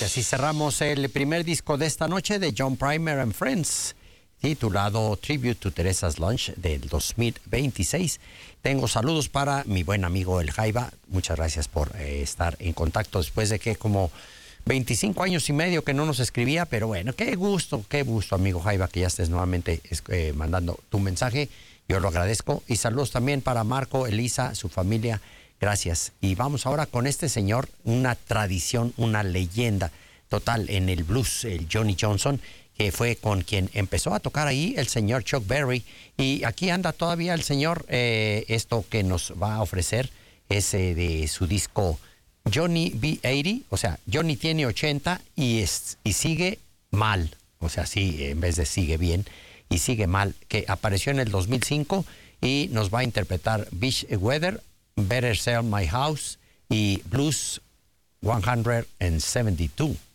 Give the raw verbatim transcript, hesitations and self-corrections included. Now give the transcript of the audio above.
noche. Así cerramos el primer disco de esta noche de John Primer and Friends, titulado Tribute to Teresa's Lunch del dos mil veintiséis. Tengo saludos para mi buen amigo El Jaiba. Muchas gracias por eh, estar en contacto después de que como veinticinco años y medio que no nos escribía, pero bueno, qué gusto, qué gusto, amigo Jaiba, que ya estés nuevamente eh, mandando tu mensaje. Yo lo agradezco. Y saludos también para Marco, Elisa, su familia. Gracias. Y vamos ahora con este señor, una tradición, una leyenda total en el blues, el Johnny Johnson, que fue con quien empezó a tocar ahí el señor Chuck Berry. Y aquí anda todavía el señor. Eh, esto que nos va a ofrecer es eh, de su disco Johnny B ochenta, o sea, Johnny tiene ochenta y, es, y sigue mal, o sea, sí, en vez de sigue bien, y sigue mal, que apareció en el dos mil cinco y nos va a interpretar Beach Weather, Better Sell My House y Blues ciento setenta y dos.